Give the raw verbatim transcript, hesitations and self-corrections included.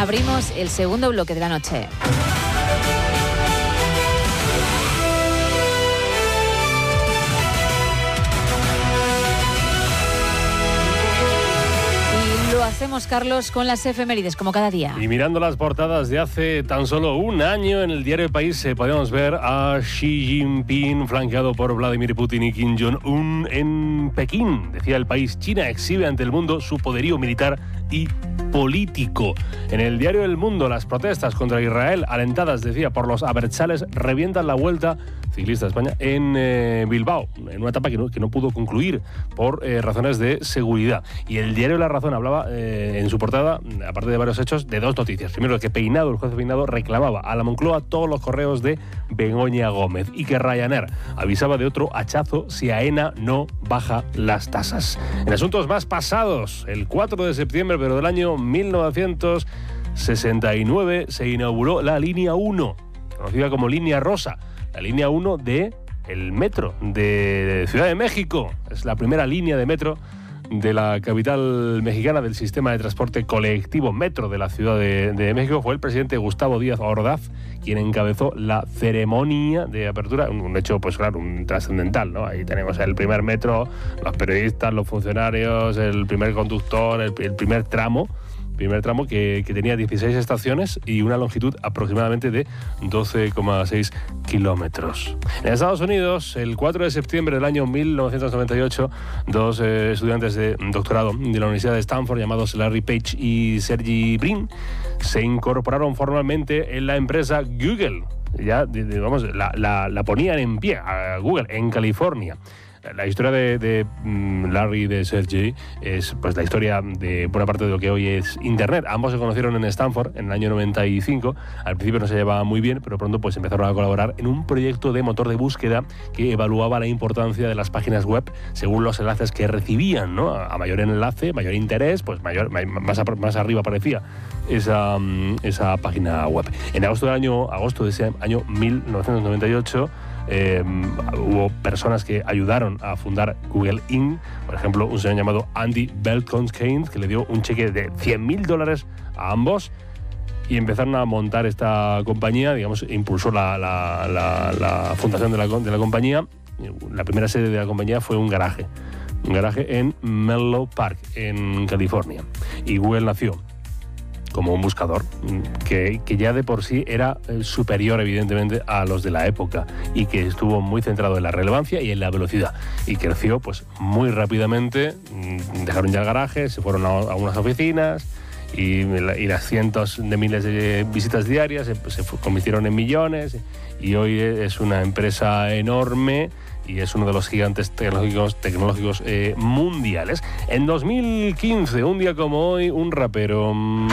abrimos el segundo bloque de la noche. Lo hacemos, Carlos, con las efemérides, como cada día. Y mirando las portadas de hace tan solo un año, en el diario El País eh, podemos ver a Xi Jinping flanqueado por Vladimir Putin y Kim Jong-un en Pekín. Decía El País, China exhibe ante el mundo su poderío militar y político. En el diario El Mundo, las protestas contra Israel, alentadas, decía, por los abertzales, revientan la Vuelta Ciclista de España en eh, Bilbao, en una etapa que no, que no pudo concluir por eh, razones de seguridad. Y el diario La Razón hablaba eh, en su portada, aparte de varios hechos, de dos noticias. Primero, que Peinado, el juez de Peinado, reclamaba a la Moncloa todos los correos de Begoña Gómez y que Ryanair avisaba de otro hachazo si AENA no baja las tasas. En asuntos más pasados, el cuatro de septiembre, pero del año mil novecientos sesenta y nueve, se inauguró la Línea uno, conocida como Línea Rosa, la Línea uno de el metro de Ciudad de México. Es la primera línea de metro de la capital mexicana del sistema de transporte colectivo metro de la Ciudad de, de México. Fue el presidente Gustavo Díaz Ordaz quien encabezó la ceremonia de apertura, un, un hecho, pues claro, un trascendental, ¿no? Ahí tenemos el primer metro, los periodistas, los funcionarios, el primer conductor, el, el primer tramo, primer tramo que, que tenía dieciséis estaciones y una longitud aproximadamente de doce coma seis kilómetros. En Estados Unidos, el cuatro de septiembre del año mil novecientos noventa y ocho, dos eh, estudiantes de doctorado de la Universidad de Stanford, llamados Larry Page y Sergey Brin, se incorporaron formalmente en la empresa Google. Ya, vamos, la, la, la ponían en pie a Google en California. La historia de, de Larry y de Sergey es pues la historia de buena parte de lo que hoy es Internet. Ambos se conocieron en Stanford en el año noventa y cinco. Al principio no se llevaban muy bien, pero pronto pues empezaron a colaborar en un proyecto de motor de búsqueda que evaluaba la importancia de las páginas web según los enlaces que recibían, ¿no? A mayor enlace, mayor interés, pues mayor, más, más arriba aparecía esa, esa página web. En agosto del año, agosto de ese año mil novecientos noventa y ocho, Eh, hubo personas que ayudaron a fundar Google incorporated. Por ejemplo, un señor llamado Andy Beltonskein, que le dio un cheque de cien mil dólares a ambos y empezaron a montar esta compañía. Digamos, impulsó la, la, la, la fundación de la, de la compañía. La primera sede de la compañía fue un garaje, un garaje en Menlo Park, en California. Y Google nació como un buscador que, que ya de por sí era superior evidentemente a los de la época y que estuvo muy centrado en la relevancia y en la velocidad y creció pues muy rápidamente. Dejaron ya el garaje, se fueron a, a unas oficinas y, y las cientos de miles de visitas diarias se, se convirtieron en millones y hoy es una empresa enorme y es uno de los gigantes tecnológicos, tecnológicos eh, mundiales. En dos mil quince, un día como hoy, un rapero